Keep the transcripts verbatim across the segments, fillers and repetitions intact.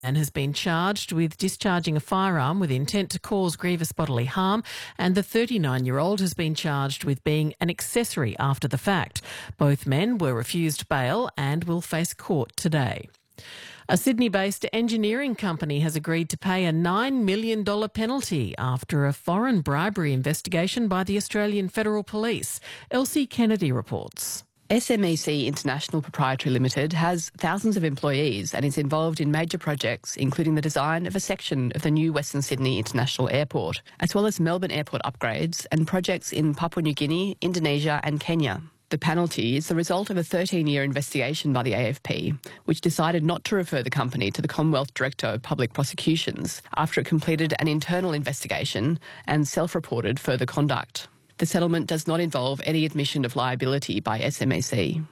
And has been charged with discharging a firearm with intent to cause grievous bodily harm, and the thirty-nine-year-old has been charged with being an accessory after the fact. Both men were refused bail and will face court today. A Sydney-based engineering company has agreed to pay a nine million dollars penalty after a foreign bribery investigation by the Australian Federal Police. Elsie Kennedy reports. S M E C International Proprietary Limited has thousands of employees and is involved in major projects, including the design of a section of the new Western Sydney International Airport, as well as Melbourne Airport upgrades and projects in Papua New Guinea, Indonesia and Kenya. The penalty is the result of a thirteen-year investigation by the A F P, which decided not to refer the company to the Commonwealth Director of Public Prosecutions after it completed an internal investigation and self-reported further conduct. The settlement does not involve any admission of liability by S M E C.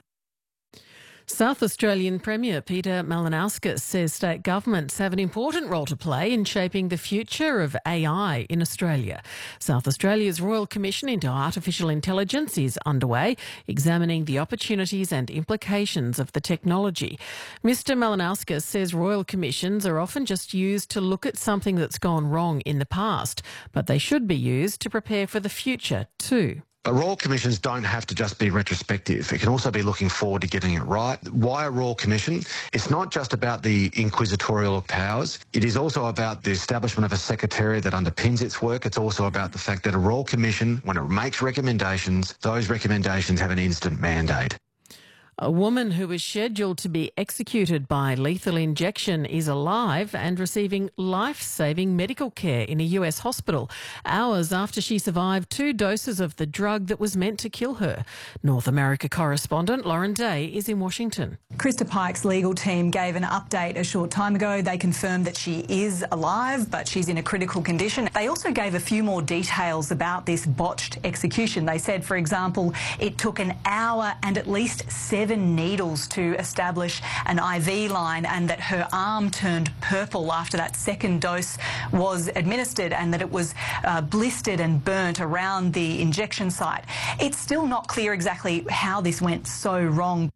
South Australian Premier Peter Malinauskas says state governments have an important role to play in shaping the future of A I in Australia. South Australia's Royal Commission into Artificial Intelligence is underway, examining the opportunities and implications of the technology. Mister Malinauskas says Royal Commissions are often just used to look at something that's gone wrong in the past, but they should be used to prepare for the future too. But Royal Commissions don't have to just be retrospective. It can also be looking forward to getting it right. Why a Royal Commission? It's not just about the inquisitorial powers. It is also about the establishment of a secretariat that underpins its work. It's also about the fact that a Royal Commission, when it makes recommendations, those recommendations have an instant mandate. A woman who was scheduled to be executed by lethal injection is alive and receiving life-saving medical care in a U S hospital, hours after she survived two doses of the drug that was meant to kill her. North America correspondent Lauren Day is in Washington. Krista Pike's legal team gave an update a short time ago. They confirmed that she is alive, but she's in a critical condition. They also gave a few more details about this botched execution. They said, for example, it took an hour and at least seven needles to establish an I V line, and that her arm turned purple after that second dose was administered, and that it was uh, blistered and burnt around the injection site. It's still not clear exactly how this went so wrong.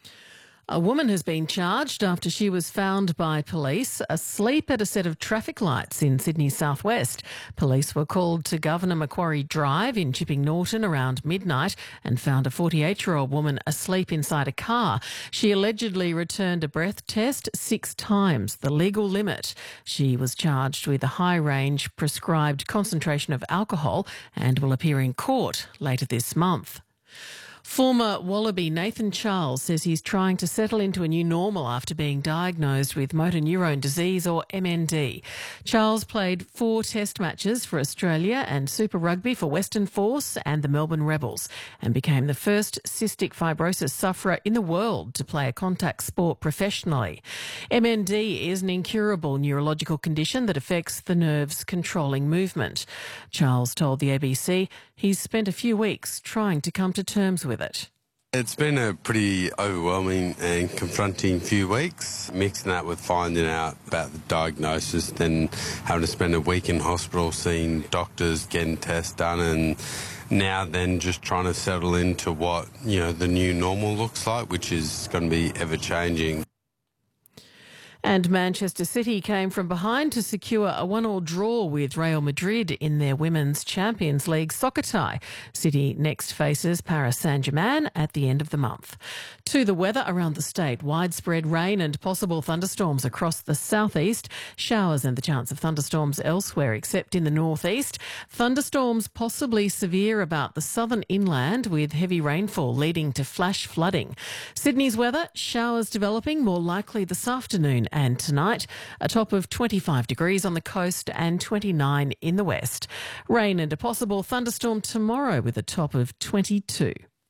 A woman has been charged after she was found by police asleep at a set of traffic lights in Sydney's southwest. Police were called to Governor Macquarie Drive in Chipping Norton around midnight and found a forty-eight-year-old woman asleep inside a car. She allegedly returned a breath test six times, the legal limit. She was charged with a high-range prescribed concentration of alcohol and will appear in court later this month. Former Wallaby Nathan Charles says he's trying to settle into a new normal after being diagnosed with motor neurone disease, or M N D. Charles played four test matches for Australia and Super Rugby for Western Force and the Melbourne Rebels, and became the first cystic fibrosis sufferer in the world to play a contact sport professionally. M N D is an incurable neurological condition that affects the nerves controlling movement. Charles told the A B C he's spent a few weeks trying to come to terms with it. It's been a pretty overwhelming and confronting few weeks, mixing that with finding out about the diagnosis, then having to spend a week in hospital seeing doctors, getting tests done, and now then just trying to settle into what, you know, the new normal looks like, which is going to be ever-changing. And Manchester City came from behind to secure a one-all draw with Real Madrid in their Women's Champions League soccer tie. City next faces Paris Saint-Germain at the end of the month. To the weather around the state, widespread rain and possible thunderstorms across the southeast, showers and the chance of thunderstorms elsewhere except in the northeast. Thunderstorms possibly severe about the southern inland with heavy rainfall leading to flash flooding. Sydney's weather, showers developing more likely this afternoon and tonight, a top of twenty-five degrees on the coast and twenty-nine in the west. Rain and a possible thunderstorm tomorrow with a top of twenty-two.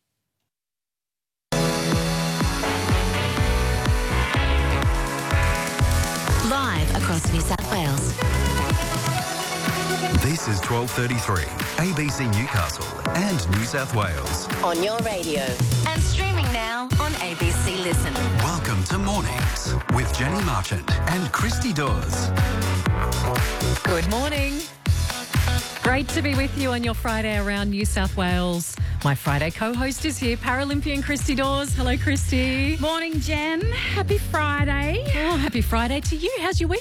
Live across New South Wales. This is twelve thirty-three, A B C Newcastle and New South Wales. On your radio and streaming now on A B C Listen. Welcome to Mornings with Jenny Marchant and Christy Dawes. Good morning. Great to be with you on your Friday around New South Wales. My Friday co-host is here, Paralympian Christy Dawes. Hello, Christy. Morning, Jen. Happy Friday. Oh, happy Friday to you. How's your week